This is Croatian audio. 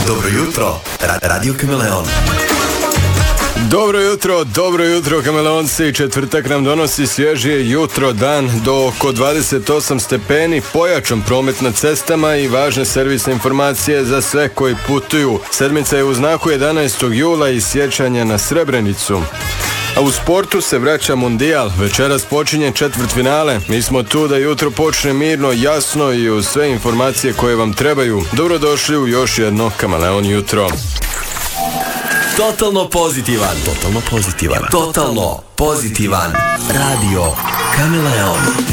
Dobro jutro, Radio Kameleon. Dobro jutro Kameleonci, četvrtak nam donosi svježije jutro, dan do oko 28 stepeni, pojačan promet na cestama i važne servisne informacije za sve koji putuju. Sedmica je u znaku 11. jula i sjećanja na Srebrenicu. A u sportu se vraća Mundijal, večeras počinje četvrtfinale. Mi smo tu da jutro počne mirno, jasno i uz sve informacije koje vam trebaju. Dobrodošli u još jedno Kameleon jutro. Totalno pozitivan Radio Kameleon.